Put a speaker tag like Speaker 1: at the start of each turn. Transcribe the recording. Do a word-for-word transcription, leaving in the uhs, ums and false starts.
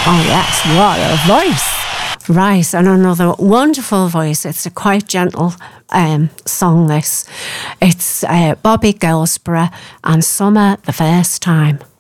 Speaker 1: Oh yes, what a voice. Right, and another wonderful voice. It's a quite gentle um, song, this. It's uh, Bobby Goldsboro and Summer the First Time.